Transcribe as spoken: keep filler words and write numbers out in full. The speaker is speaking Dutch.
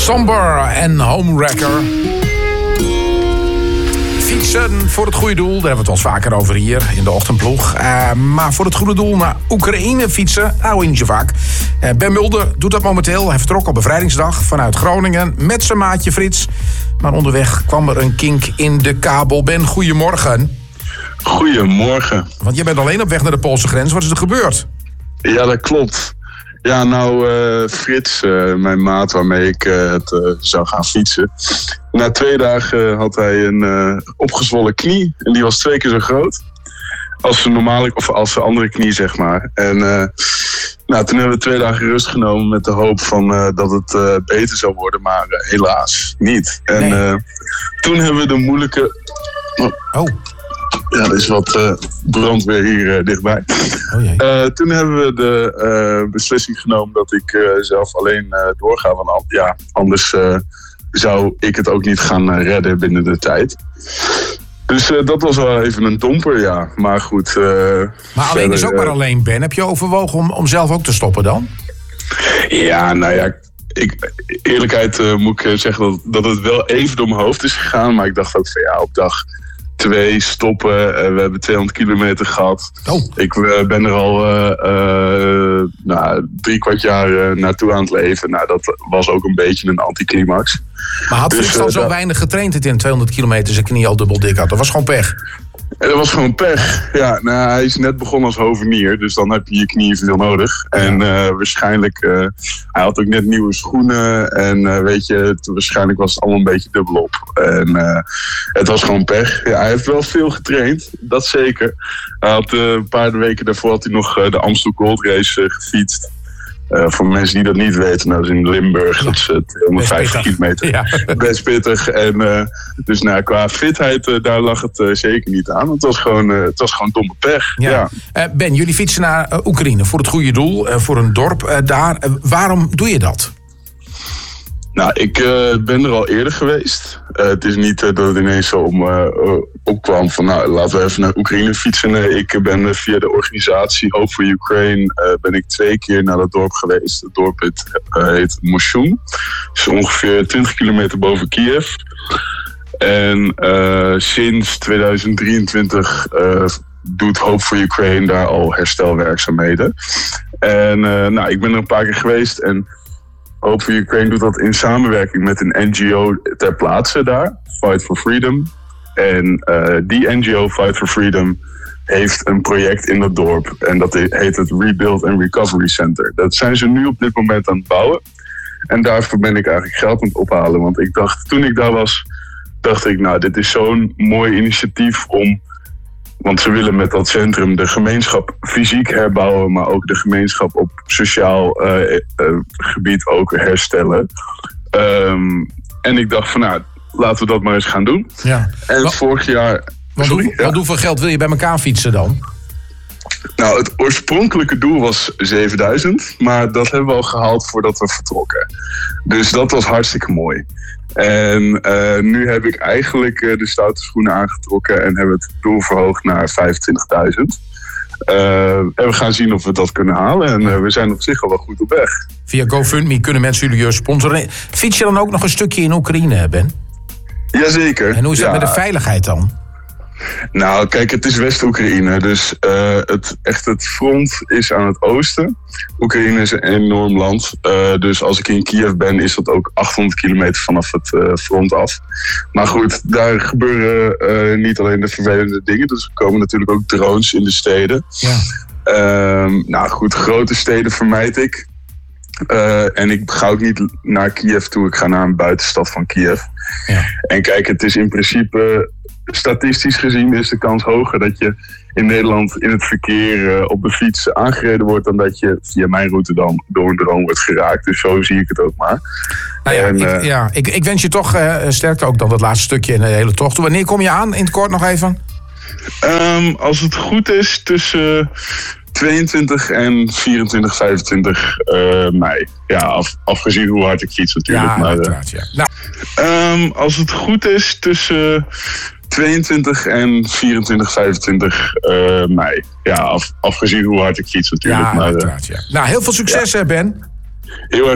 Somber en Homewrecker. Fietsen voor het goede doel, daar hebben we het wel eens vaker over hier in de ochtendploeg. Uh, maar voor het goede doel naar Oekraïne fietsen, nou niet zo vaak. Uh, Ben Mulder doet dat momenteel. Hij vertrok op bevrijdingsdag vanuit Groningen met zijn maatje Frits. Maar onderweg kwam er een kink in de kabel. Ben, goedemorgen. Goedemorgen. Want jij bent alleen op weg naar de Poolse grens. Wat is er gebeurd? Ja, dat klopt. Ja, nou, uh, Frits, uh, mijn maat waarmee ik uh, het uh, zou gaan fietsen. Na twee dagen had hij een uh, opgezwollen knie. En die was twee keer zo groot als zijn normale, of als zijn andere knie, zeg maar. En uh, nou, toen hebben we twee dagen rust genomen met de hoop van, uh, dat het uh, beter zou worden. Maar uh, helaas niet. En nee. uh, toen hebben we de moeilijke... Oh. oh. Ja, er is wat uh, brandweer hier uh, dichtbij. Oh jee. Uh, toen hebben we de uh, beslissing genomen dat ik uh, zelf alleen uh, doorga. Want al, ja, anders uh, zou ik het ook niet gaan uh, redden binnen de tijd. Dus uh, dat was wel even een domper, ja. Maar goed. Uh, maar alleen verder, is ook maar alleen, Ben. Heb je overwogen om, om zelf ook te stoppen dan? Ja, nou ja. Ik, eerlijkheid uh, moet ik zeggen dat, dat het wel even door mijn hoofd is gegaan. Maar ik dacht ook van ja, op dag... Twee stoppen, uh, we hebben tweehonderd kilometer gehad. Oh. Ik uh, ben er al uh, uh, nou, drie kwart jaar uh, naartoe aan het leven. Nou, dat was ook een beetje een anticlimax. Maar had dus, Frits dan uh, zo dat... weinig getraind dat hij in tweehonderd kilometer zijn knie al dubbel dik had? Dat was gewoon pech. En dat was gewoon pech. Ja, nou, hij is net begonnen als hovenier, dus dan heb je je knieën veel nodig. Ja. En uh, waarschijnlijk, uh, hij had ook net nieuwe schoenen. En uh, weet je, het, waarschijnlijk was het allemaal een beetje dubbel op. En uh, het was gewoon pech. Ja, hij heeft wel veel getraind, dat zeker. Hij had uh, een paar weken daarvoor had hij nog uh, de Amstel Gold Race uh, gefietst. Uh, voor mensen die dat niet weten, nou, dat is in Limburg, dat is uh, tweehonderdvijftig kilometer. Ja. Best pittig. En, uh, dus nou, qua fitheid, uh, daar lag het uh, zeker niet aan. Het was gewoon, uh, het was gewoon domme pech. Ja. Ja. Uh, Ben, jullie fietsen naar uh, Oekraïne voor het goede doel, uh, voor een dorp uh, daar. Uh, waarom doe je dat? Nou, ik uh, ben er al eerder geweest. Uh, het is niet uh, dat het ineens zo om, uh, opkwam van nou, laten we even naar Oekraïne fietsen. Nee, ik ben uh, via de organisatie Hope for Ukraine uh, ben ik twee keer naar dat dorp geweest. Het dorp heet, uh, heet Moshun. Het is ongeveer twintig kilometer boven Kiev. En uh, sinds tweeduizend drieëntwintig uh, doet Hope for Ukraine daar al herstelwerkzaamheden. En uh, nou, ik ben er een paar keer geweest en Hope for Ukraine doet dat in samenwerking met een N G O ter plaatse daar, Fight for Freedom. En uh, die N G O, Fight for Freedom, heeft een project in dat dorp. En dat heet het Rebuild and Recovery Center. Dat zijn ze nu op dit moment aan het bouwen. En daarvoor ben ik eigenlijk geld aan het ophalen. Want ik dacht, toen ik daar was, dacht ik, nou, dit is zo'n mooi initiatief om... Want ze willen met dat centrum de gemeenschap fysiek herbouwen, maar ook de gemeenschap op sociaal uh, uh, gebied ook herstellen. Um, en ik dacht van nou, laten we dat maar eens gaan doen. Ja. En wat, vorig jaar... Wat, sorry, hoe, ja. wat hoeveel geld wil je bij elkaar fietsen dan? Nou, het oorspronkelijke doel was zevenduizend, maar dat hebben we al gehaald voordat we vertrokken. Dus dat was hartstikke mooi. En uh, nu heb ik eigenlijk uh, de stoute schoenen aangetrokken en hebben het doel verhoogd naar vijfentwintigduizend. Uh, en we gaan zien of we dat kunnen halen. En uh, we zijn op zich al wel goed op weg. Via GoFundMe kunnen mensen jullie sponsoren. Fiets je dan ook nog een stukje in Oekraïne, Ben? Jazeker. En hoe is dat ja. met de veiligheid dan? Nou, kijk, het is West-Oekraïne, dus uh, het, echt het front is aan het oosten. Oekraïne is een enorm land, uh, dus als ik in Kiev ben, is dat ook achthonderd kilometer vanaf het uh, front af. Maar goed, daar gebeuren uh, niet alleen de vervelende dingen, dus er komen natuurlijk ook drones in de steden. Ja. Uh, nou goed, grote steden vermijd ik. Uh, en ik ga ook niet naar Kiev toe, ik ga naar een buitenstad van Kiev. Ja. En kijk, het is in principe... Statistisch gezien is de kans hoger dat je in Nederland in het verkeer uh, op de fiets aangereden wordt dan dat je via mijn route dan door een drone wordt geraakt. Dus zo zie ik het ook maar. Nou ja, en, uh, ik, ja ik, ik wens je toch uh, sterkte ook dan dat laatste stukje in de hele tocht. Wanneer kom je aan? In het kort nog even? Um, als het goed is tussen tweeëntwintig en vierentwintig, vijfentwintig uh, mei. Ja, af, afgezien hoe hard ik fiets natuurlijk. Ja, maar, uiteraard, ja. Nou. Um, als het goed is tussen tweeëntwintig en vierentwintig, vijfentwintig uh, mei. Ja, af, afgezien hoe hard ik fiets natuurlijk. Ja, maar, uiteraard, ja. Nou, heel veel succes, ja. Ben. Heel erg